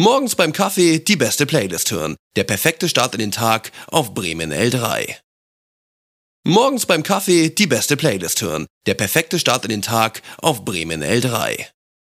Morgens beim Kaffee die beste Playlist hören. Der perfekte Start in den Tag auf Bremen L3. Morgens beim Kaffee die beste Playlist hören. Der perfekte Start in den Tag auf Bremen L3.